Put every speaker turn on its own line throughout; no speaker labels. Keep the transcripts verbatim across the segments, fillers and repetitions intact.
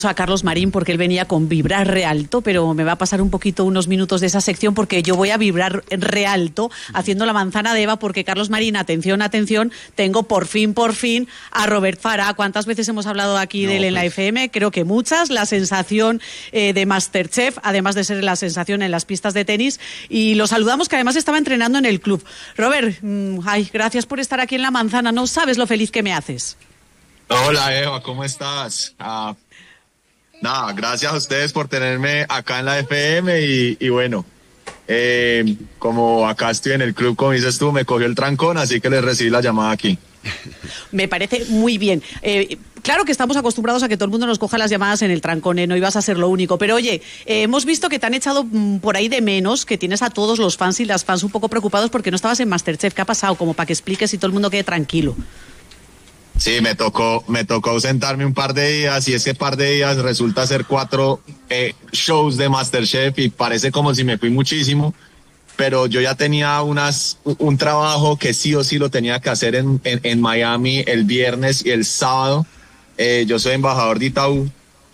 a Carlos Marín porque él venía con vibrar re alto, pero me va a pasar un poquito unos minutos de esa sección porque yo voy a vibrar re alto haciendo la manzana de Eva porque Carlos Marín, atención, atención, tengo por fin, por fin a Robert Farah. ¿Cuántas veces hemos hablado aquí no, de él en pues... la F M? Creo que muchas. La sensación eh, de MasterChef, además de ser la sensación en las pistas de tenis. Y lo saludamos, que además estaba entrenando en el club. Robert, mmm, ay, gracias por estar aquí en la manzana. No sabes lo feliz que me haces.
Hola Eva, ¿cómo estás? Uh... Nada, gracias a ustedes por tenerme acá en la F M y, y bueno, eh, como acá estoy en el club, como dices tú, me cogió el trancón, así que les recibí la llamada aquí.
Me parece muy bien. Eh, claro que estamos acostumbrados a que todo el mundo nos coja las llamadas en el trancón, ¿eh? No ibas a ser lo único, pero oye, eh, hemos visto que te han echado mm, por ahí de menos, que tienes a todos los fans y las fans un poco preocupados porque no estabas en MasterChef. ¿Qué ha pasado? Como para que expliques y todo el mundo quede tranquilo.
Sí, me tocó, me tocó ausentarme un par de días y ese par de días resulta ser cuatro eh, shows de MasterChef y parece como si me fui muchísimo, pero yo ya tenía unas, un trabajo que sí o sí lo tenía que hacer en, en, en Miami el viernes y el sábado. Eh, yo soy embajador de Itaú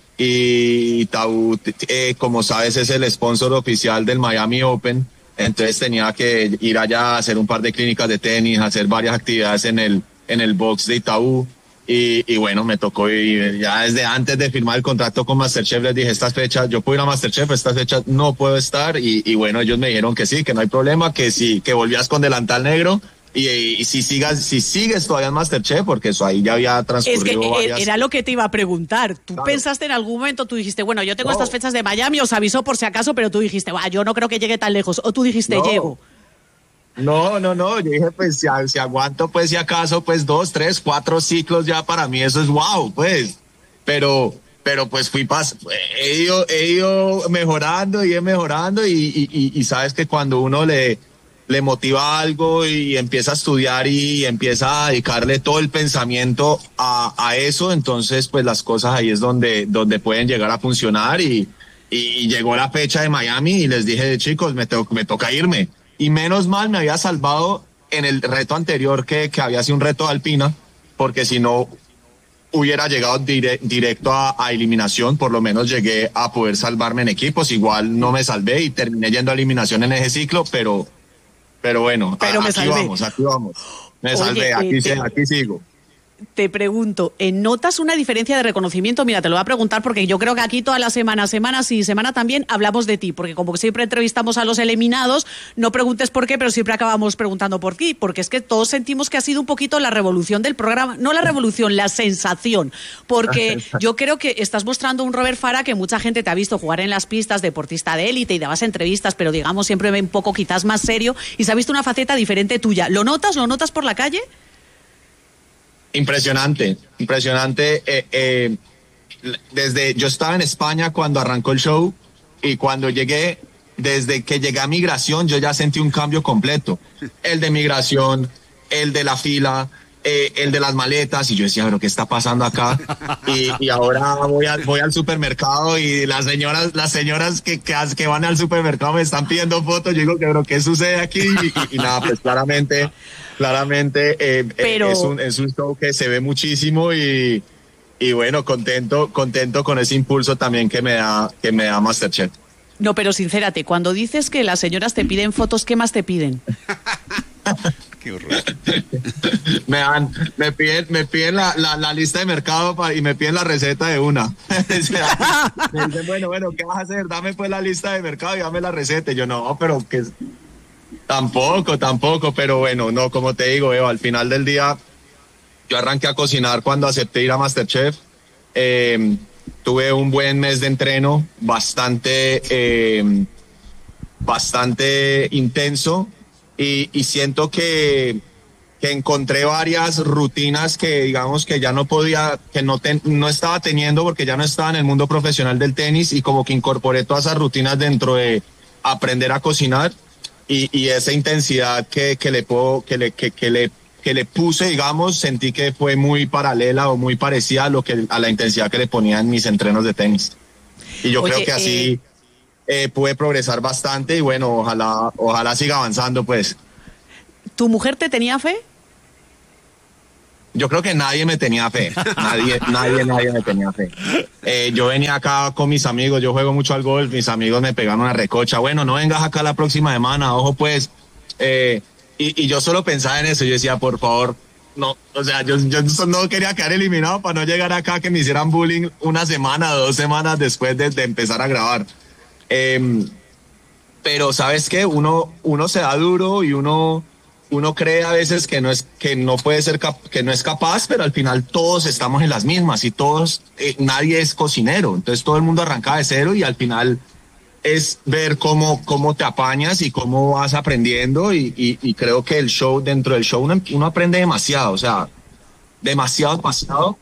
y Itaú, eh, como sabes, es el sponsor oficial del Miami Open, entonces tenía que ir allá a hacer un par de clínicas de tenis, hacer varias actividades en el en el box de Itaú y, y bueno, me tocó ir ya desde antes de firmar el contrato con MasterChef, les dije estas fechas, yo puedo ir a MasterChef, estas fechas no puedo estar y, y bueno, ellos me dijeron que sí, que no hay problema, que sí, que volvías con delantal negro y, y si sigas, si sigues todavía en MasterChef, porque eso ahí ya había transcurrido.
Es que
varias...
era lo que te iba a preguntar, tú claro. pensaste en algún momento, tú dijiste, bueno, yo tengo no. estas fechas de Miami, os avisó por si acaso, pero tú dijiste, bah, yo no creo que llegue tan lejos, o tú dijiste,
no.
llego.
No, no, no, yo dije, pues, si, si aguanto, pues, si acaso, pues, dos, tres, cuatro ciclos ya para mí, eso es wow, pues, pero, pero, pues, fui, pas he ido, he ido mejorando y he mejorando y, y, y, y sabes que cuando uno le, le motiva algo y empieza a estudiar y empieza a dedicarle todo el pensamiento a, a eso, entonces, pues, las cosas ahí es donde, donde pueden llegar a funcionar y, y llegó la fecha de Miami y les dije, chicos, me, to me toca irme. Y menos mal me había salvado en el reto anterior que, que había sido un reto de alpina, porque si no hubiera llegado dire directo a, a eliminación, por lo menos llegué a poder salvarme en equipos, igual no me salvé y terminé yendo a eliminación en ese ciclo, pero, pero bueno,
pero
a,
me
aquí
salvé.
vamos, aquí vamos, me
Oye,
salvé, aquí,
eh, te...
aquí sigo.
Te pregunto, ¿notas una diferencia de reconocimiento? Mira, te lo voy a preguntar porque yo creo que aquí toda la semana, semana sí, semana también, hablamos de ti, porque como siempre entrevistamos a los eliminados, no preguntes por qué, pero siempre acabamos preguntando por ti, porque es que todos sentimos que ha sido un poquito la revolución del programa, no la revolución, la sensación, porque yo creo que estás mostrando un Robert Farah que mucha gente te ha visto jugar en las pistas, deportista de élite y dabas entrevistas, pero digamos siempre un poco quizás más serio, y se ha visto una faceta diferente tuya. ¿Lo notas? ¿Lo notas por la calle?
Impresionante, impresionante. Eh, eh, desde yo estaba en España cuando arrancó el show y cuando llegué, desde que llegué a migración, yo ya sentí un cambio completo. El de migración, el de la fila, eh, el de las maletas y yo decía, pero ¿qué está pasando acá? Y, y ahora voy, a, voy al supermercado y las señoras, las señoras que, que, que van al supermercado me están pidiendo fotos. Yo digo, pero ¿qué sucede aquí? Y, y, y nada, pues claramente. Claramente eh, Pero... es, un, es un show que se ve muchísimo y, y bueno, contento, contento con ese impulso también que me da, que me da MasterChef.
No, pero sincérate, cuando dices que las señoras te piden fotos, ¿qué más te piden?
Qué horror.
me dan, me piden, me piden la, la, la lista de mercado pa, y me piden la receta de una. Me dicen, bueno, bueno, ¿qué vas a hacer? Dame pues la lista de mercado y dame la receta. Y yo, no, pero que... Tampoco, tampoco, pero bueno, no, como te digo, Eva, al final del día yo arranqué a cocinar cuando acepté ir a MasterChef. Eh, tuve un buen mes de entreno, bastante, eh, bastante intenso y, y siento que, que encontré varias rutinas que digamos que ya no podía, que no, ten, no estaba teniendo porque ya no estaba en el mundo profesional del tenis y como que incorporé todas esas rutinas dentro de aprender a cocinar. Y, y esa intensidad que, que le puedo, que le, que, que le, que le puse, digamos, sentí que fue muy paralela o muy parecida a lo que, a la intensidad que le ponía en mis entrenos de tenis. Y yo Oye, creo que así eh... Eh, pude progresar bastante y bueno, ojalá, ojalá siga avanzando, pues.
¿Tu mujer te tenía fe?
yo creo que nadie me tenía fe, nadie, nadie, nadie me tenía fe. Eh, yo venía acá con mis amigos, yo juego mucho al golf, mis amigos me pegaron una recocha, bueno, no vengas acá la próxima semana, ojo pues, eh, y, y yo solo pensaba en eso, yo decía, por favor, no, o sea, yo, yo no quería quedar eliminado para no llegar acá que me hicieran bullying una semana, dos semanas después de, de empezar a grabar. Eh, pero ¿sabes qué? Uno, uno se da duro y uno... Uno cree a veces que no es que no puede ser cap, que no es capaz, pero al final todos estamos en las mismas y todos eh, nadie es cocinero, entonces todo el mundo arranca de cero y al final es ver cómo cómo te apañas y cómo vas aprendiendo y, y, y creo que el show dentro del show uno, uno aprende demasiado, o sea, demasiado, demasiado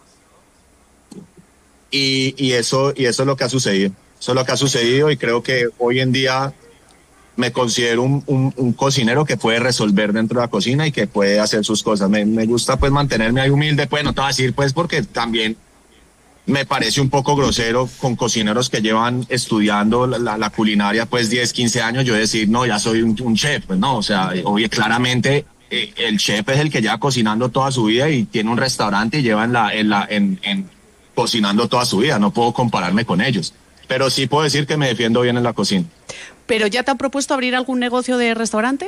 y, y eso y eso es lo que ha sucedido, eso es lo que ha sucedido y creo que hoy en día me considero un, un, un cocinero que puede resolver dentro de la cocina y que puede hacer sus cosas. Me, me gusta pues mantenerme ahí humilde, pues no te voy a decir pues porque también me parece un poco grosero con cocineros que llevan estudiando la, la, la culinaria pues diez, quince años, yo decir no, ya soy un, un chef, pues no, o sea, oye, claramente eh, el chef es el que lleva cocinando toda su vida y tiene un restaurante y lleva en la, en la, en, en cocinando toda su vida, no puedo compararme con ellos, pero sí puedo decir que me defiendo bien en la cocina.
¿Pero ya te han propuesto abrir algún negocio de restaurante?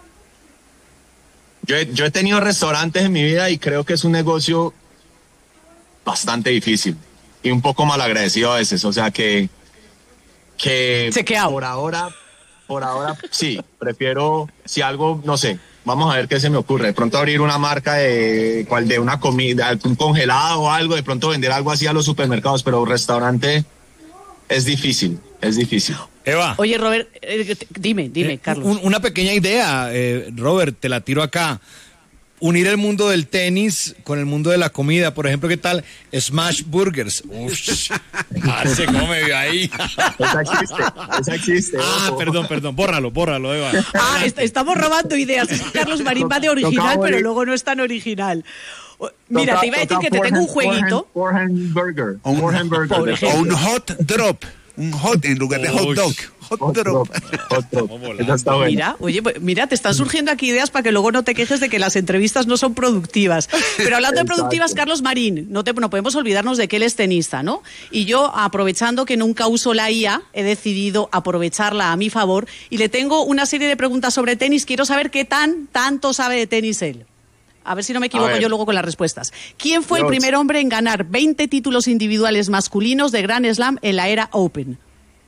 Yo he, yo he tenido restaurantes en mi vida y creo que es un negocio bastante difícil y un poco malagradecido a veces. O sea que, que
Chequeado.
por ahora, por ahora sí, prefiero, si algo, no sé, vamos a ver qué se me ocurre. De pronto abrir una marca de, cual de una comida, un congelado o algo, de pronto vender algo así a los supermercados, pero un restaurante es difícil, es difícil.
Eva.
Oye, Robert, eh, dime, dime,
eh,
Carlos.
Un, una pequeña idea, eh, Robert, te la tiro acá. Unir el mundo del tenis con el mundo de la comida. Por ejemplo, ¿qué tal Smash Burgers? Uff, ah, se come de ahí.
Esa existe, esa existe.
Ah,
ojo.
perdón, perdón, bórralo, bórralo, Eva.
Ah, est- estamos robando ideas. Es que Carlos Marín va de original,
Toca-
pero luego no es tan original. O- Mira,
Toca-
te iba a decir
toca
que te tengo un
forehand-
jueguito.
forehand- forehand burger.
O un,
Forehand burger.
por
o
ejemplo.
un hot drop. Un hot en lugar de hot
Uy.
dog. Hot
Hot
drop.
drop, hot drop.
Vamos volando.
Esa está buena.
Mira, oye, pues, mira, te están surgiendo aquí ideas para que luego no te quejes de que las entrevistas no son productivas. Pero hablando de
Exacto.
productivas, Carlos Marín, no, te, no podemos olvidarnos de que él es tenista, ¿no? Y yo, aprovechando que nunca uso la I A, he decidido aprovecharla a mi favor y le tengo una serie de preguntas sobre tenis. Quiero saber qué tan, tanto sabe de tenis él. A ver si no me equivoco
ver.
yo luego con las respuestas. ¿Quién fue el
Dios.
primer hombre en ganar veinte títulos individuales masculinos de Grand Slam en la era Open?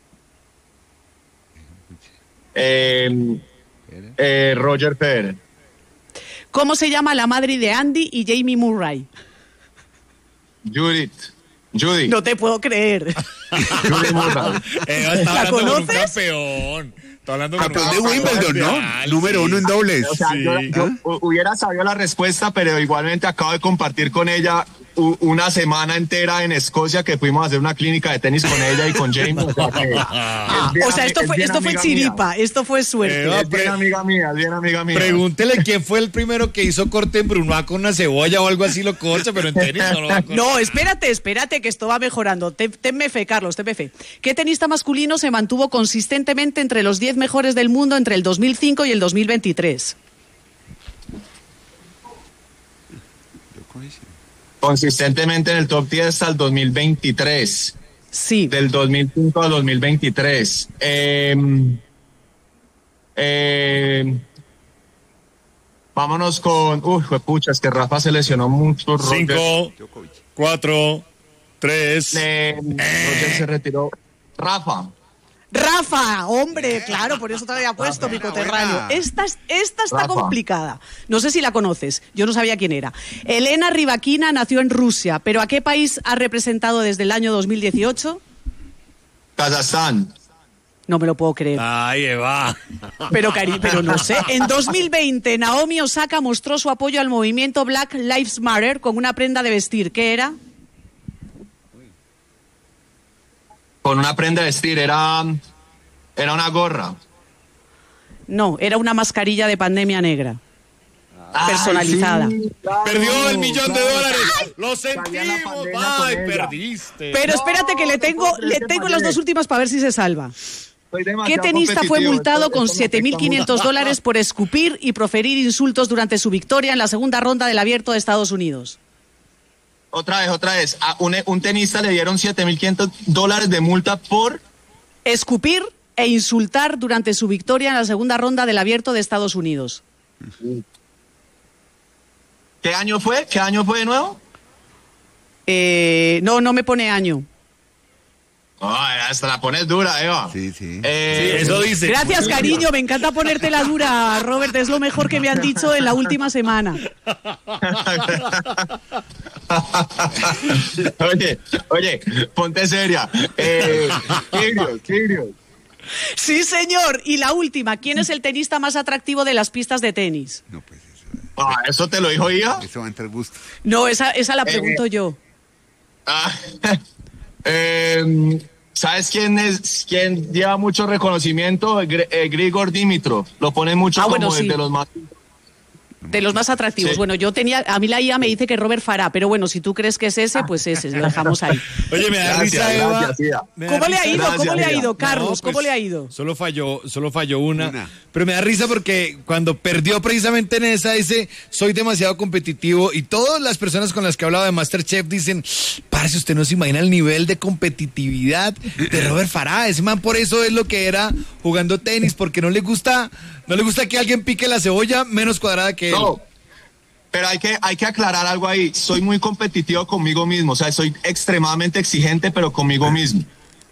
Eh, eh, Roger Federer.
¿Cómo se llama la madre de Andy y Jamie Murray?
Judith. Judy.
No te puedo creer.
Judy Murray.
Eva está
¿La
hablando con un
conoces?
campeón. Está hablando con
Campeón
un
de Wimbledon, ¿no?
Real,
Número
sí.
uno en dobles.
O sea,
Sí.
yo, yo hu- hubiera sabido la respuesta, pero igualmente acabo de compartir con ella u- una semana entera en Escocia que fuimos a hacer una clínica de tenis con ella y con James. O sea, que es bien
O sea,
ami-
esto
es
fue,
bien
esto fue
amiga
chiripa, esto fue suerte.
Eva,
mía. Es bien amiga mía, es bien amiga mía.
Pregúntele quién fue el primero que hizo corte en Brunoa con una cebolla o algo así lo corta, pero en tenis no lo va a cortar.
No, espérate, espérate, que esto va mejorando. Ten- Tenme fe, Carlos, tenme fe. ¿Qué tenista masculino se mantuvo consistentemente entre los diez mejores del mundo entre el dos mil cinco y el dos mil veintitrés?
Consistentemente en el top diez hasta el dos mil veintitrés.
Sí.
Del dos mil cinco al dos mil veintitrés. Eh, eh, vámonos con... Uy, pucha, es que Rafa se lesionó mucho. Roger,
Cinco, cuatro, tres.
eh, Roger se retiró. Rafa.
Rafa, hombre, claro, por eso te había puesto mi
Buena,
coterráneo.
buena.
Esta, es- esta está
Rafa.
complicada. No sé si la conoces, yo no sabía quién era. Elena Rybakina nació en Rusia, pero ¿a qué país ha representado desde el año dos mil dieciocho?
Kazajstán.
No me lo puedo creer.
Ay, Eva.
Pero, cari pero no sé. En dos mil veinte, Naomi Osaka mostró su apoyo al movimiento Black Lives Matter con una prenda de vestir. ¿Qué era?
Con una prenda de vestir, era, era una gorra.
No, era una mascarilla de pandemia negra. Personalizada.
Ay, sí, claro,
Perdió el millón de
claro.
dólares. Lo
Caía la
sentimos.
pandemia
Ay,
con ella.
perdiste.
Pero espérate que le
no
tengo,
puedo creer
le
que
tengo
fallé.
las dos últimas para ver si se salva.
Soy
¿Qué
demasiado
tenista fue
competitivo,
multado
esto-
con
esto me
siete mil
afecta
quinientos
mucho.
dólares por escupir y proferir insultos durante su victoria en la segunda ronda del Abierto de Estados Unidos?
Otra vez, otra vez. A un, un tenista le dieron siete mil quinientos dólares de multa por...
Escupir e insultar durante su victoria en la segunda ronda del Abierto de Estados Unidos.
¿Qué año fue? ¿Qué año fue de nuevo?
Eh, no, no me pone año.
Ay, hasta la pones dura, Eva.
Sí, sí.
Eh,
Sí, eso dice.
Gracias, cariño. Me encanta ponerte la dura, Robert. Es lo mejor que me han dicho en la última semana.
oye, oye, ponte seria. Eh, serious, serious.
Sí, señor. Y la última. ¿Quién es el tenista más atractivo de las pistas de tenis?
No, pues eso,
Ah, ¿eso te lo dijo Iga?
eso va a entrar gusto.
No, esa, esa la pregunto yo.
Ah, eh, ¿Sabes quién es? ¿Quién lleva mucho reconocimiento? Gr- eh, Grigor Dimitrov. Lo ponen mucho
Ah,
como
bueno,
el
sí.
de los más...
De los más atractivos.
Sí.
Bueno, yo tenía, a mí la I A me dice que Robert Farah, pero bueno, si tú crees que es ese, pues ese, lo dejamos ahí.
Oye, me da
Gracias,
risa, Eva.
gracias, Ida.
Me da
¿Cómo le ha
risa-
ido?
Gracias,
¿Cómo le ha
Ida.
ido, Carlos?
No, pues,
¿Cómo le ha ido?
Solo falló, solo falló una,
Una.
Pero me da risa porque cuando perdió precisamente en esa, dice, soy demasiado competitivo. Y todas las personas con las que he hablado de MasterChef dicen, parce, usted no se imagina el nivel de competitividad de Robert Farah. Ese man por eso es lo que era jugando tenis, porque no le gusta, no le gusta que alguien pique la cebolla menos cuadrada que él.
No, pero hay que, hay que aclarar algo ahí. Soy muy competitivo conmigo mismo. O sea, soy extremadamente exigente, pero conmigo mismo.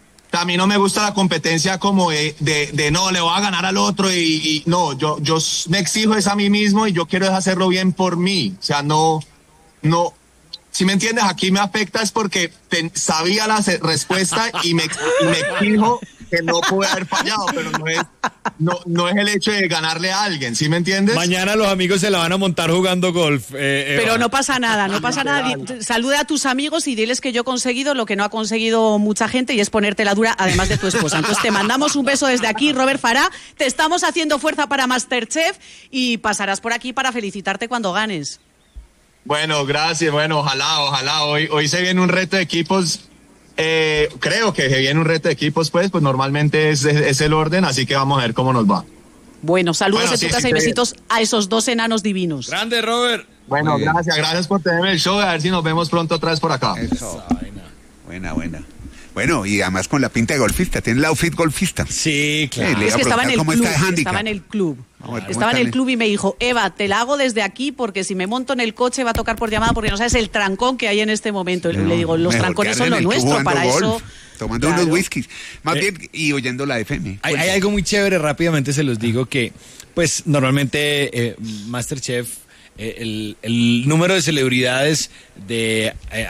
A mí no me gusta la competencia como de, de, de no, le voy a ganar al otro y, y no, yo, yo s- me exijo es a mí mismo y yo quiero es hacerlo bien por mí. O sea, no, no, si me entiendes, aquí me afecta es porque te- sabía la se- respuesta y me, y me exijo que no pude haber fallado, pero no es, no, no es el hecho de ganarle a alguien, ¿sí me entiendes?
Mañana los amigos se la van a montar jugando golf. eh, Eva.
Pero no pasa nada, no pasa nada. Di- Saluda a tus amigos y diles que yo he conseguido lo que no ha conseguido mucha gente y es ponerte la dura, además de tu esposa. Entonces te mandamos un beso desde aquí, Robert Farah. Te estamos haciendo fuerza para MasterChef y pasarás por aquí para felicitarte cuando ganes.
Bueno, gracias. Bueno, ojalá, ojalá. Hoy, hoy se viene un reto de equipos. Eh, creo que se viene un reto de equipos, pues, pues normalmente es, es el orden, así que vamos a ver cómo nos va.
Bueno, saludos
Bueno,
en
sí,
tu casa
sí,
y
te-
besitos a esos dos enanos divinos.
Grande, Robert.
Bueno,
Muy bien.
gracias, gracias por tenerme el show. A ver si nos vemos pronto otra vez por acá.
Eso. Buena, buena. Bueno, y además con la pinta de golfista, tiene el outfit golfista.
Sí, claro.
Eh, le
Es
iba a
que estaba en
preguntar
el
cómo
club,
está de handicap.
estaba en el club.
Vamos a ver cómo
Estaba en
está
el club y me dijo, Eva, te la hago desde aquí porque si me monto en el coche va a tocar por llamada porque no sabes el trancón que hay en este momento. Y le digo, los
Mejor
trancones
quedarse
son
en
lo
el club
nuestro,
jugando
para
golf,
eso...
tomando
Claro.
unos whiskies. Más
Eh,
bien, y oyendo la F M.
Hay, hay algo muy chévere, rápidamente se los digo, que pues normalmente eh, MasterChef, eh, el, el número de celebridades de eh,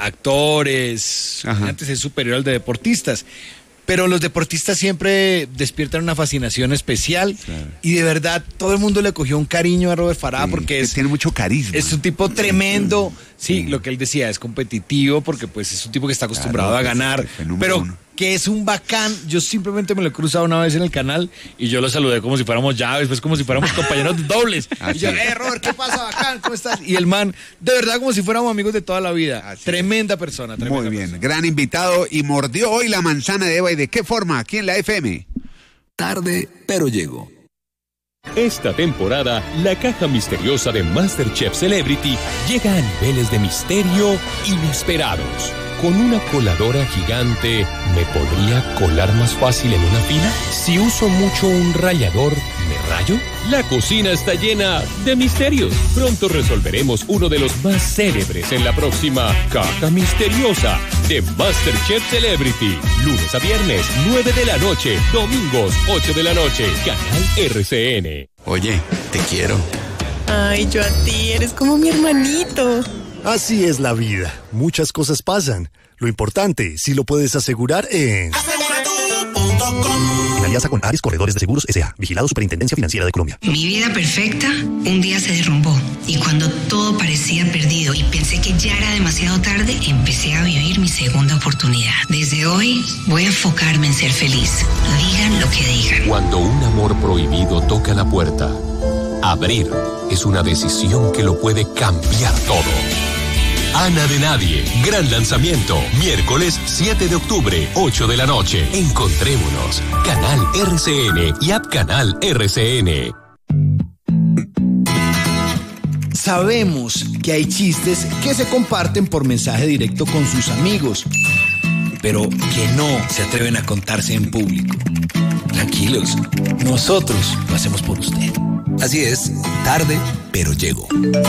actores,
Ajá.
antes es superior al de deportistas. Pero los deportistas siempre despiertan una fascinación especial
Claro.
y de verdad todo el mundo le cogió un cariño a Robert Farah
Sí,
porque
que
es,
tiene mucho carisma.
es un tipo tremendo. Sí,
Sí.
lo que él decía, es competitivo porque pues es un tipo que está acostumbrado
Claro,
a
pues,
ganar,
el fenómeno
pero
uno.
que es un bacán. Yo simplemente me lo he cruzado una vez en el canal y yo lo saludé como si fuéramos llaves, pues como si fuéramos compañeros de dobles.
Así
Y yo,
es.
eh, Robert, ¿qué pasa, bacán? ¿Cómo estás? Y el man, de verdad, como si fuéramos amigos de toda la vida.
Así es.
Tremenda persona, tremenda
Muy bien,
persona.
gran invitado y mordió hoy la manzana de Eva. ¿Y de qué forma? Aquí en la F M.
Tarde, pero llego.
Esta temporada, la caja misteriosa de MasterChef Celebrity llega a niveles de misterio inesperados. Con una coladora gigante, ¿me podría colar más fácil en una fila? Si uso mucho un rallador, ¿me rayo? La cocina está llena de misterios. Pronto resolveremos uno de los más célebres en la próxima Caja Misteriosa de MasterChef Celebrity. Lunes a viernes, nueve de la noche. Domingos, ocho de la noche. Canal R C N.
Oye, te quiero.
Ay, yo a ti, eres como mi hermanito.
Así es la vida. Muchas cosas pasan. Lo importante, si lo puedes asegurar en... En alianza con Ares Corredores de Seguros S A Vigilado Superintendencia Financiera de Colombia.
Mi vida perfecta un día se derrumbó y cuando todo parecía perdido y pensé que ya era demasiado tarde, empecé a vivir mi segunda oportunidad. Desde hoy voy a enfocarme en ser feliz. Digan lo que digan.
Cuando un amor prohibido toca la puerta, abrir es una decisión que lo puede cambiar todo. Ana de Nadie. Gran lanzamiento. Miércoles siete de octubre, ocho de la noche. Encontrémonos. Canal R C N y App Canal R C N.
Sabemos que hay chistes que se comparten por mensaje directo con sus amigos, pero que no se atreven a contarse en público. Tranquilos, nosotros lo hacemos por usted.
Así es, tarde, pero llego.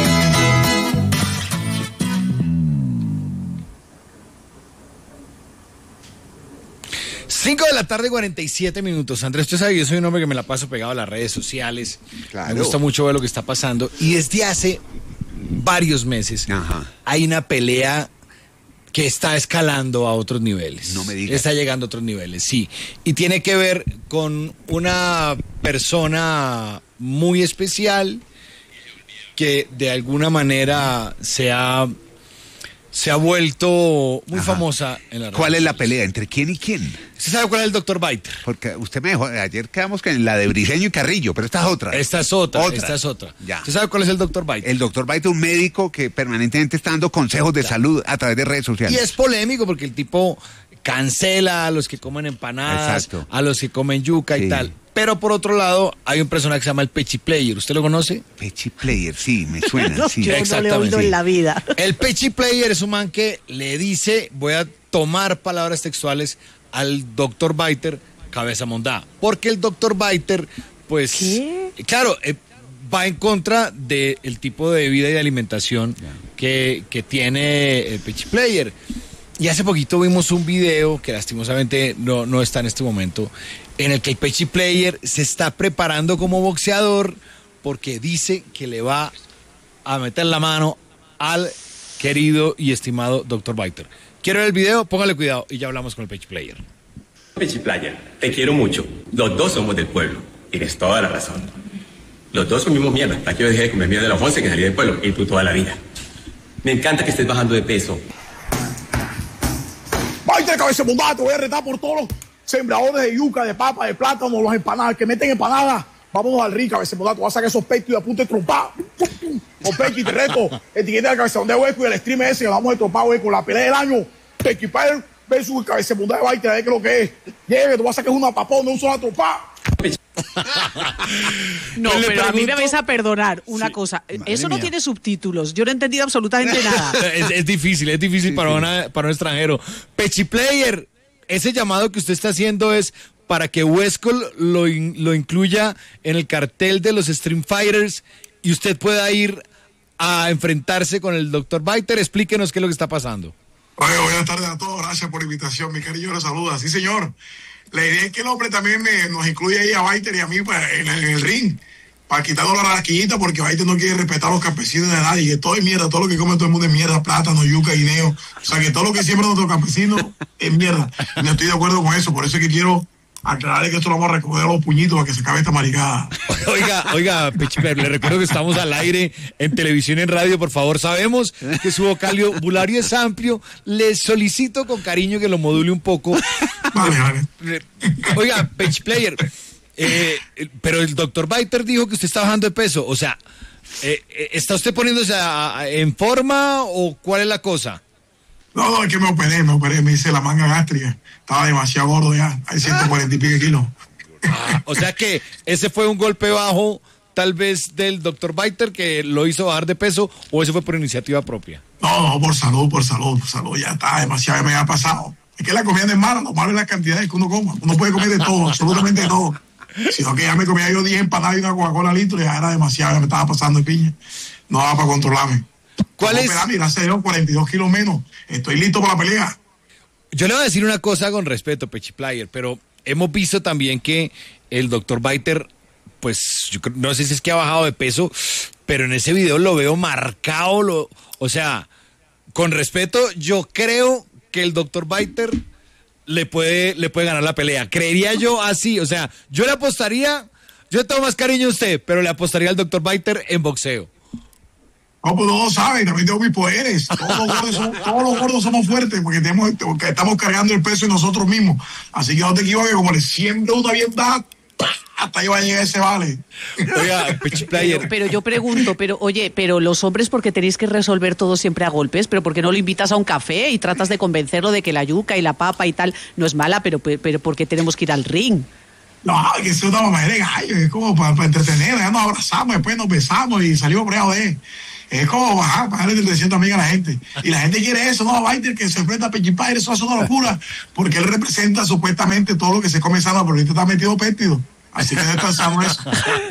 cinco de la tarde, cuarenta y siete minutos. Andrés, usted sabe, yo soy un hombre que me la paso pegado a las redes sociales. Claro. Me gusta mucho ver lo que está pasando. Y desde hace varios meses Ajá. hay una pelea que está escalando a otros niveles.
No me digas.
Está llegando a otros niveles, sí. Y tiene que ver con una persona muy especial que de alguna manera se ha... se ha vuelto muy Ajá. famosa en la
¿Cuál es la pelea? ¿Entre quién y quién?
¿Usted sabe cuál es el doctor Biter?
Porque usted me dijo, ayer quedamos con la de Briseño y Carrillo, pero esta es otra.
Esta es otra, otra. esta es otra.
Ya.
¿Usted sabe cuál es el doctor Biter?
El doctor Biter, un médico que permanentemente está dando consejos de ya. salud a través de redes sociales.
Y es polémico porque el tipo cancela a los que comen empanadas, Exacto. a los que comen yuca sí. y tal. Pero por otro lado, hay un personaje que se llama el Pechi Player. ¿Usted lo conoce?
Pechi Player, sí, me suena.
no,
sí.
Yo no le he oído sí. en la vida.
El Pechi Player es un man que le dice, voy a tomar palabras textuales al doctor Biter, cabeza mondá. Porque el doctor Biter, pues, ¿Qué? claro, eh, va en contra del tipo de vida y de alimentación que, que tiene el Pechi Player. Y hace poquito vimos un video que lastimosamente no, no está en este momento, en el que el Pechi Player se está preparando como boxeador porque dice que le va a meter la mano al querido y estimado doctor Biter. ¿Quiere ver el video? Póngale cuidado y ya hablamos con el Pechi Player.
Pechi Player, te quiero mucho. Los dos somos del pueblo. Tienes toda la razón. Los dos comimos mierda. Para que yo dejé de comer mierda de los once que salí del pueblo y tú toda la vida. Me encanta que estés bajando de peso.
Biter, cabeza mondá, te voy a retar por todos los sembradores de yuca, de papa, de plátano, los empanadas, que meten empanadas. Vámonos al río, cabeza mondá, te vas a sacar esos pechos y apunte trompada. Con Pechi, te reto. Etiqueta de cabeza mondá de hueco y el stream ese que vamos a tropar, hueco. La pelea del año. Pechi Player versus el cabeza mondá de Biter, a ver qué es lo que es. Llegue, te vas a sacar una papón, no uso la trompada.
No, pero pregunto? A mí me vais a perdonar una sí, cosa. Eso no mía. tiene subtítulos. Yo no he entendido absolutamente nada.
es, es difícil, es difícil sí, para, sí. Una, para un extranjero. Pechi Player, ese llamado que usted está haciendo es para que Westcol lo, in, lo incluya en el cartel de los Stream Fighters y usted pueda ir a enfrentarse con el doctor Biter. Explíquenos qué es lo que está pasando.
Oye, buenas tardes a todos. Gracias por la invitación. Mi cariño los saluda. Sí, señor. La idea es que el hombre también me, nos incluye ahí a Biter y a mí pues, en, el, en el ring, para quitarnos la rasquillita, porque Biter no quiere respetar a los campesinos de nadie, que todo es mierda, todo lo que come todo el mundo es mierda, plátano, yuca, guineo, o sea que todo lo que siembra nuestros campesinos es mierda. Y no estoy de acuerdo con eso, por eso es que quiero aclarar que esto lo vamos a recoger a los puñitos para que se acabe esta maricada.
Oiga, oiga, Pechi Player, le recuerdo que estamos al aire en televisión y en radio, por favor, sabemos que su vocabulario es amplio, le solicito con cariño que lo module un poco.
Vale, vale.
Oiga, Pechi Player, eh, pero el doctor Biter dijo que usted está bajando de peso, o sea, eh, ¿está usted poniéndose a, a, en forma o cuál es la cosa?
No, no, es que me operé, me operé, me hice la manga gástrica. Estaba demasiado gordo ya, hay ciento cuarenta y pico kilos.
Ah, o sea que ese fue un golpe bajo, tal vez del doctor Biter, que lo hizo bajar de peso, o ese fue por iniciativa propia.
No, no, por salud, por salud, por salud, ya está, demasiado me ha pasado. Es que la comida no es mala, lo malo es las cantidades que uno coma. Uno puede comer de todo, absolutamente de todo. Sino que ya me comía yo diez empanadas y una Coca-Cola litro y ya era demasiado, ya me estaba pasando de piña. No daba para controlarme.
¿Cuál es?
Operarme, gracias a Dios, cuarenta y dos kilos menos. Estoy listo para la pelea.
Yo le voy a decir una cosa con respeto, Pechi Player, pero hemos visto también que el doctor Biter, pues, yo no sé si es que ha bajado de peso, pero en ese video lo veo marcado, lo, o sea, con respeto, yo creo que el doctor Biter le puede, le puede ganar la pelea. Creería yo así, o sea, yo le apostaría, yo le tengo más cariño a usted, pero le apostaría al doctor Biter en boxeo.
No, pues todos saben, también tengo mis poderes. Todos los gordos somos, todos los gordos somos fuertes porque, tenemos, porque estamos cargando el peso en nosotros mismos. Así que no te equivoques, como le siembro una bien dada, hasta ahí va a llegar ese vale.
Oiga, Pechi Player.
Pero, pero yo pregunto, pero oye, pero los hombres, porque tenéis que resolver todo siempre a golpes, pero ¿por qué no lo invitas a un café y tratas de convencerlo de que la yuca y la papa y tal no es mala, pero, pero ¿por qué tenemos que ir al ring?
No, que es una mamá de gallo, es como para, para entretener, ya nos abrazamos, después nos besamos y salimos por ahí de. Es como bajar, bajarle del trescientos también a la gente. Y la gente quiere eso, no, Baiter, que se enfrenta a Pechi Player, eso es una locura, porque él representa supuestamente todo lo que se come sano, pero ahorita está metido péptido. Así que descansamos eso.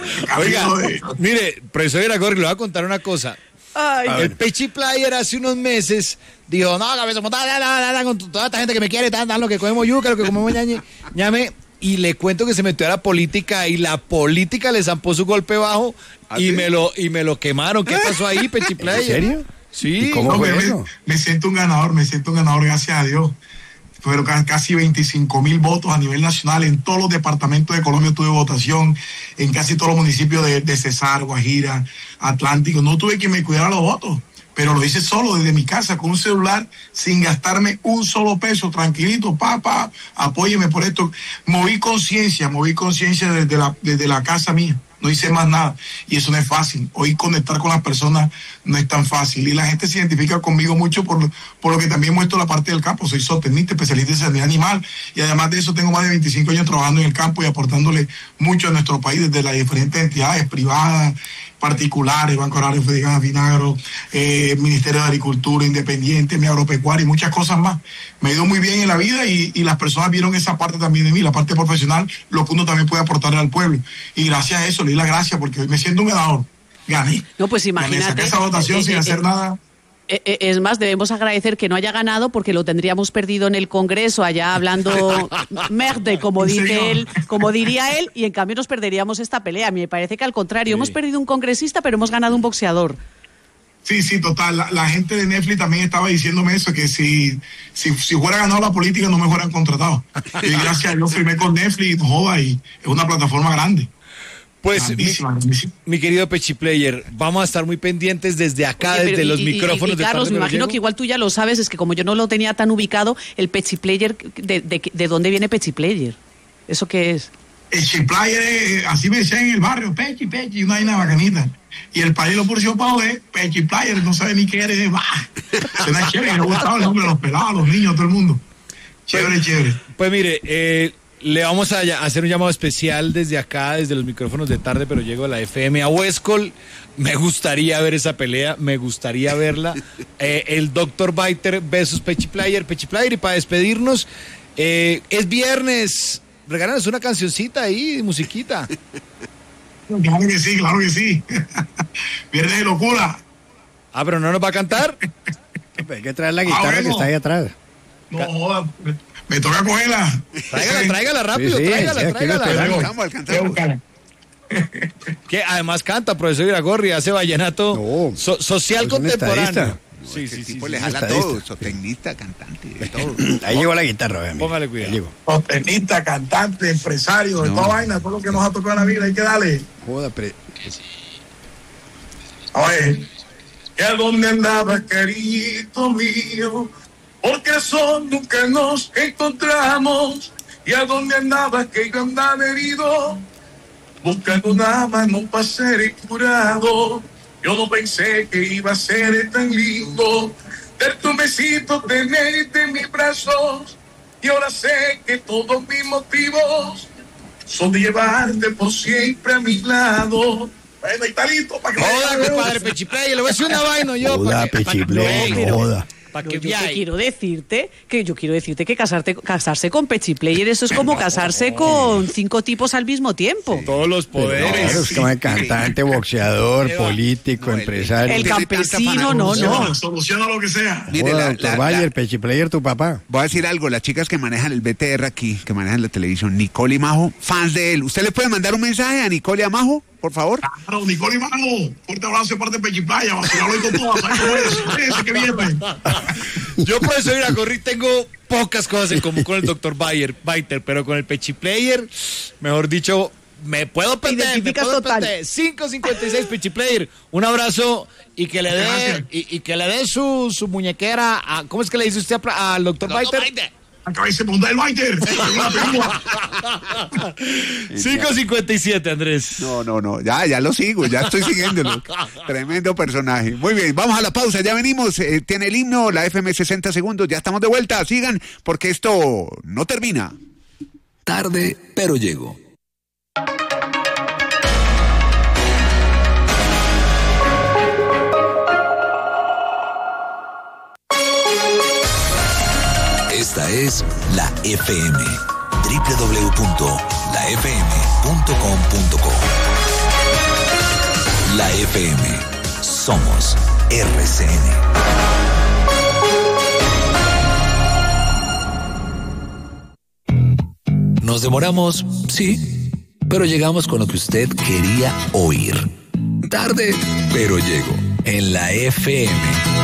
Oiga, de... mire, profesor Iragorri, le voy a contar una cosa. Ay, el Pechi Player hace unos meses dijo, no, cabeza, da, da, da, da, con toda esta gente que me quiere, dan, dan lo que comemos yuca, lo que comemos ñañe, ñame. Y le cuento que se metió a la política y la política le zampó su golpe bajo y, ¿sí? me lo, y me lo quemaron. ¿Qué pasó ahí, Pechi Player?
¿En serio?
Sí.
¿Cómo no, fue me, eso? Me siento un ganador, me siento un ganador, gracias a Dios. Fueron casi veinticinco mil votos a nivel nacional. En todos los departamentos de Colombia tuve votación, en casi todos los municipios de, de Cesar, Guajira, Atlántico. No tuve que me cuidara los votos, pero lo hice solo desde mi casa, con un celular, sin gastarme un solo peso, tranquilito, papá, apóyeme por esto. Moví conciencia, moví conciencia desde la, desde la casa mía. No hice más nada. Y eso no es fácil. Hoy conectar con las personas no es tan fácil. Y la gente se identifica conmigo mucho por, por lo que también muestro la parte del campo. Soy zootecnista, especialista en sanidad animal. Y además de eso tengo más de veinticinco años trabajando en el campo y aportándole mucho a nuestro país desde las diferentes entidades privadas, particulares, Banco Agrario Federal, Vinagro, eh, Ministerio de Agricultura, Independiente, mi agropecuaria y muchas cosas más. Me ha ido muy bien en la vida y, y las personas vieron esa parte también de mí, la parte profesional, lo que uno también puede aportarle al pueblo. Y gracias a eso le di las gracias porque hoy me siento un ganador. Gané.
No, pues imagínate.
Gané, saqué esa votación eh, sin eh, hacer eh, nada.
Es más, debemos agradecer que no haya ganado porque lo tendríamos perdido en el Congreso, allá hablando merde, como dice él, como diría él, y en cambio nos perderíamos esta pelea. A mí me parece que al contrario, sí. Hemos perdido un congresista, pero hemos ganado un boxeador.
Sí, sí, total. La, la gente de Netflix también estaba diciéndome eso, que si, si, si fuera ganado la política no me fueran contratado. Y gracias a Dios firmé con Netflix, no joda, y es una plataforma grande.
Pues, mi, mi querido Pechi Player, vamos a estar muy pendientes desde acá, Oye, pero, desde y, los y, micrófonos. Y, y,
de Carlos,
tarde,
me imagino
llego.
que igual tú ya lo sabes, es que como yo no lo tenía tan ubicado, el Pechi Player, ¿de, de, de dónde viene Pechi Player? ¿Eso qué es?
El Pechi Player, así me decían en el barrio, Pechi, Pechi, una vaina bacanita. Y el país lo puso para ver, Pechi Player, no sabe ni qué eres, va. Suena chévere, me gustaba el nombre de los pelados, los niños, todo el mundo. Chévere,
pues,
chévere.
Pues mire, eh... le vamos a hacer un llamado especial desde acá, desde los micrófonos de tarde, pero llego a la F M a Huescol. Me gustaría ver esa pelea, me gustaría verla. Eh, el doctor Baiter versus Pechi Player, Pechi Player. Y para despedirnos, eh, es viernes. Regálanos una cancioncita ahí, musiquita.
Claro que sí, claro que sí. Viernes de locura.
Ah, pero no nos va a cantar.
Hay que traer la guitarra ah, bueno. que está ahí atrás.
No, joda. Me toca cogerla.
Tráigala, tráigala rápido, sí, sí, tráigala, sí, tráigala. Que además canta, profesor Iragorri, hace vallenato no, so, social contemporáneo.
Sí, sí, sí. Tipo sí, le jala todo, sostenista, cantante, de todo.
Ahí llegó la guitarra, vean.
Póngale cuidado.
Sostenista, cantante, empresario, no. de toda vaina, todo lo que nos ha tocado en la vida, hay que darle.
Joda, pre...
A ver, ¿y a dónde andaba, querido mío? Porque son nunca nos encontramos. ¿Y a dónde andabas que yo andaba herido? Buscando una mano para ser curado. Yo no pensé que iba a ser tan lindo darte un besito, tenerte en mis brazos. Y ahora sé que todos mis motivos son de llevarte por siempre a mi lado. Bueno, ahí está listo para que
Hola, compadre Pechi Player, le voy a decir una vaina yo.
Hola, Pechi Player, joda.
Para que yo, yo quiero decirte que yo quiero decirte que casarte, casarse con Pechi Player, eso es como casarse con cinco tipos al mismo tiempo.
Sí. Todos los poderes.
Claro, es como el cantante, boxeador, político, no, empresario.
El campesino, no, no.
Soluciona lo que sea.
Mire, la, la, Bayer, Pechi Player, tu papá.
Voy a decir algo, las chicas que manejan el B T R aquí, que manejan la televisión, Nicole y Majo, fans de él. ¿Usted le puede mandar un mensaje a Nicole y a Majo, por favor?
Claro, Nicole y Majo, fuerte abrazo de parte de Pechi Player, vacilarlo con todas, ¿sabes cómo es? Ese que viene.
Yo, profesor Iragorri, tengo pocas cosas en común con el doctor Baiter, pero con el Pechi Player, mejor dicho, me puedo perder, me puedo perder. cinco cincuenta y seis Pechi Player, un abrazo y que le dé y, y que le dé su, su muñequera a, ¿cómo es que le dice usted al doctor Baiter?
cabeza de punta del Maiter.
cinco cincuenta y siete, Andrés.
No, no, no, ya, ya lo sigo, ya estoy siguiéndolo. Tremendo personaje. Muy bien, vamos a la pausa, ya venimos. Eh, tiene el himno, la F M sesenta segundos, ya estamos de vuelta. Sigan, porque esto no termina.
Tarde, pero llego. Esta es la F M. doble u doble u doble u punto la f m punto com punto co. La F M. Somos R C N. Nos demoramos, sí, pero llegamos con lo que usted quería oír. Tarde, pero llego en la F M.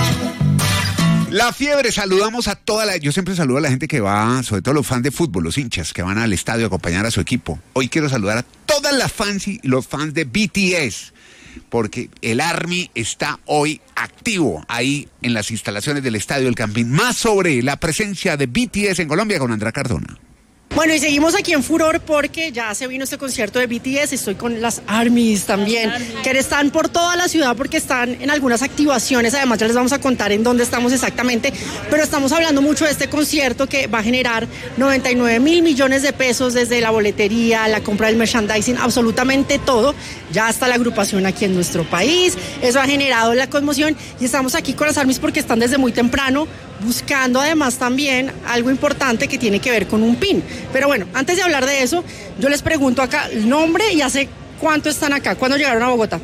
La fiebre, saludamos a toda la... Yo siempre saludo a la gente que va, sobre todo los fans de fútbol, los hinchas, que van al estadio a acompañar a su equipo. Hoy quiero saludar a todas las fans y los fans de B T S, porque el Army está hoy activo ahí en las instalaciones del Estadio del Campín. Más sobre la presencia de B T S en Colombia con Andrea Cardona.
Bueno, y seguimos aquí en Furor porque ya se vino este concierto de B T S. Estoy con las ARMYs también, Army. que están por toda la ciudad porque están en algunas activaciones. Además, ya les vamos a contar en dónde estamos exactamente. Pero estamos hablando mucho de este concierto que va a generar noventa y nueve mil millones de pesos desde la boletería, la compra del merchandising, absolutamente todo. Ya está la agrupación aquí en nuestro país. Eso ha generado la conmoción y estamos aquí con las ARMYs porque están desde muy temprano buscando además también algo importante que tiene que ver con un pin. Pero bueno, antes de hablar de eso, yo les pregunto acá el nombre y hace cuánto están acá, ¿cuándo llegaron a Bogotá?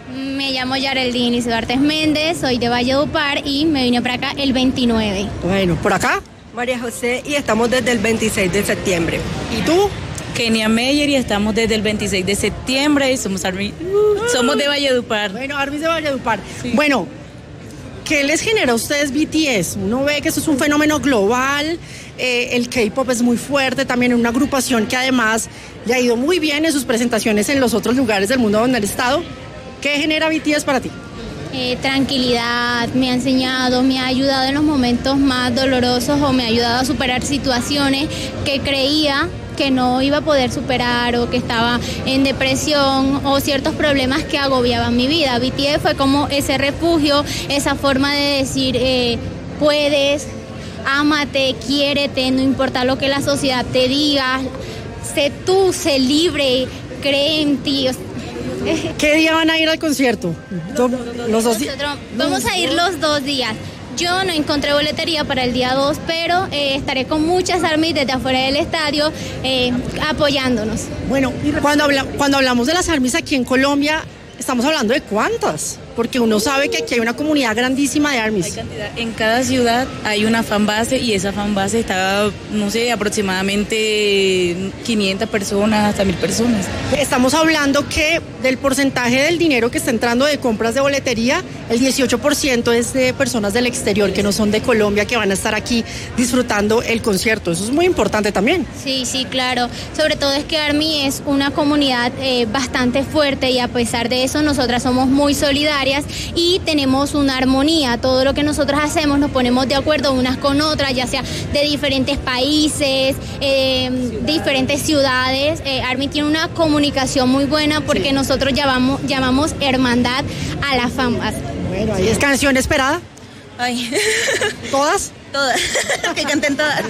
Me llamo Yaraldín Duarte Méndez, soy de Valledupar y me vine para acá el veintinueve.
Bueno, ¿por acá?
María José y estamos desde el veintiséis de septiembre.
¿Y tú?
Kenia Meyer y estamos desde el veintiséis de septiembre y somos ARMY, uh, somos de Valledupar.
Bueno, ARMY de Valledupar. Sí. Bueno, ¿qué les genera a ustedes B T S? Uno ve que eso es un fenómeno global, eh, el K-pop es muy fuerte, también en una agrupación que además le ha ido muy bien en sus presentaciones en los otros lugares del mundo donde han estado. ¿Qué genera B T S para ti?
Eh, tranquilidad, me ha enseñado, me ha ayudado en los momentos más dolorosos o me ha ayudado a superar situaciones que creía que no iba a poder superar o que estaba en depresión o ciertos problemas que agobiaban mi vida. B T S fue como ese refugio, esa forma de decir, eh, puedes, ámate, quiérete, no importa lo que la sociedad te diga, sé tú, sé libre, cree en ti.
¿Qué día van a ir al concierto? Los dos días.
Vamos a ir los dos días. Yo no encontré boletería para el día dos, pero eh, estaré con muchas ARMYs desde afuera del estadio eh, apoyándonos.
Bueno, cuando, habla, cuando hablamos de las ARMYs aquí en Colombia, estamos hablando de cuántas, porque uno sabe que aquí hay una comunidad grandísima de ARMYs.
En cada ciudad hay una fanbase y esa fanbase está, no sé, aproximadamente quinientas personas hasta mil personas.
Estamos hablando que del porcentaje del dinero que está entrando de compras de boletería, el dieciocho por ciento es de personas del exterior que no son de Colombia, que van a estar aquí disfrutando el concierto. Eso es muy importante también.
Sí, sí, claro. Sobre todo es que ARMY es una comunidad eh, bastante fuerte y a pesar de eso nosotras somos muy solidarias y tenemos una armonía. Todo lo que nosotros hacemos nos ponemos de acuerdo unas con otras, ya sea de diferentes países, eh, diferentes ciudades. Eh, ARMY tiene una comunicación muy buena porque sí. nosotros llamamos, llamamos hermandad a la fanbase.
Bueno, ahí es canción esperada.
Ay.
¿Todas?
Todas. Que canten todas.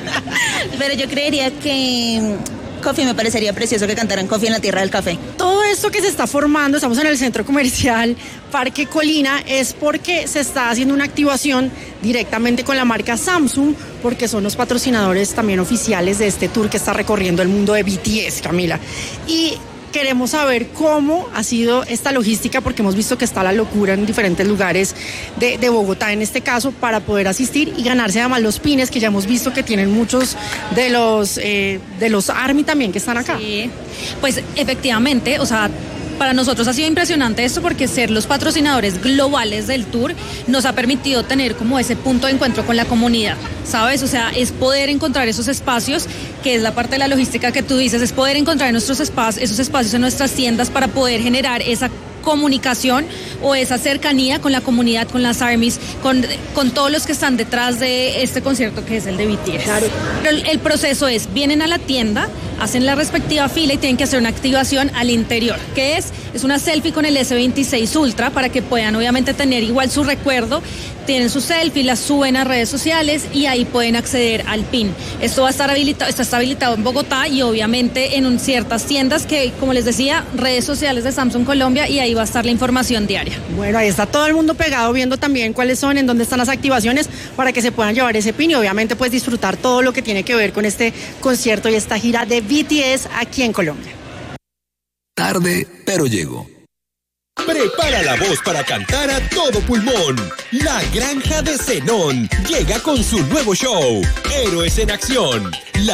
Pero yo creería que Coffee, me parecería precioso que cantaran Coffee en la tierra del café.
Todo esto que se está formando, estamos en el centro comercial Parque Colina, es porque se está haciendo una activación directamente con la marca Samsung, porque son los patrocinadores también oficiales de este tour que está recorriendo el mundo de B T S, Camila. Y queremos saber cómo ha sido esta logística, porque hemos visto que está la locura en diferentes lugares de, de Bogotá, en este caso, para poder asistir y ganarse además los pines, que ya hemos visto que tienen muchos de los, eh, de los ARMY también que están acá.
Sí, pues efectivamente, o sea, para nosotros ha sido impresionante esto porque ser los patrocinadores globales del tour nos ha permitido tener como ese punto de encuentro con la comunidad, ¿sabes? O sea, es poder encontrar esos espacios, que es la parte de la logística que tú dices, es poder encontrar nuestros espacios, esos espacios en nuestras tiendas para poder generar esa comunicación o esa cercanía con la comunidad, con las ARMYs, con, con todos los que están detrás de este concierto que es el de B T S. Claro. Pero el, el proceso es, vienen a la tienda, hacen la respectiva fila y tienen que hacer una activación al interior, que es, es una selfie con el ese veintiséis Ultra para que puedan obviamente tener igual su recuerdo, tienen su selfie, la suben a redes sociales y ahí pueden acceder al pin. Esto va a estar habilitado, está habilitado en Bogotá y obviamente en un, ciertas tiendas que, como les decía, redes sociales de Samsung Colombia, y ahí va a estar la información diaria.
Bueno, ahí está todo el mundo pegado viendo también cuáles son, en dónde están las activaciones para que se puedan llevar ese pin y obviamente pues disfrutar todo lo que tiene que ver con este concierto y esta gira de B T S aquí en Colombia.
Tarde, pero llego.
Prepara la voz para cantar a todo pulmón. La Granja de Zenón llega con su nuevo show, Héroes en Acción. La